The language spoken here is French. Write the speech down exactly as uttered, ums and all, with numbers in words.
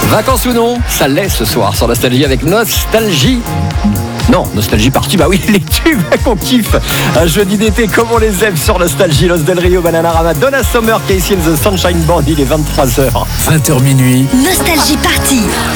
Vacances ou non, ça l'est ce soir sur Nostalgie avec Nostalgie. Non, Nostalgie Party, bah oui, les tubes qu'on kiffe. Un jeudi d'été comme on les aime sur Nostalgie. Los Del Rio, Bananarama, Donna Summer, Casey and the Sunshine Band, il est vingt-trois heures. vingt heures minuit. Nostalgie Party.